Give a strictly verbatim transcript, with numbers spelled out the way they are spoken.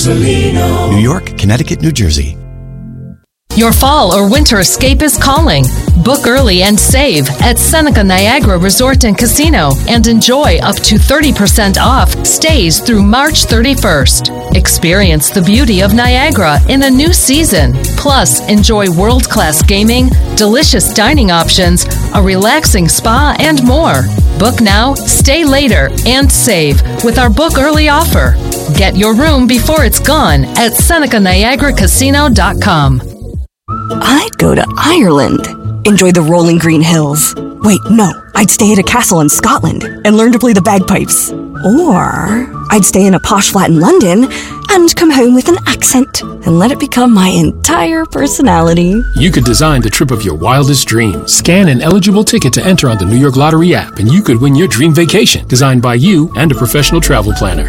Ursulino. New York, Connecticut, New Jersey. Your fall or winter escape is calling. Book early and save at Seneca Niagara Resort and Casino and enjoy up to thirty percent off stays through March thirty-first. Experience the beauty of Niagara in a new season. Plus, enjoy world-class gaming, delicious dining options, a relaxing spa, and more. Book now, stay later, and save with our book early offer. Get your room before it's gone at Seneca Niagara Casino dot com. I'd go to Ireland. Enjoy the rolling green hills. Wait, no. I'd stay at a castle in Scotland and learn to play the bagpipes. Or I'd stay in a posh flat in London and come home with an accent and let it become my entire personality. You could design the trip of your wildest dreams. Scan an eligible ticket to enter on the New York Lottery app and you could win your dream vacation, designed by you and a professional travel planner.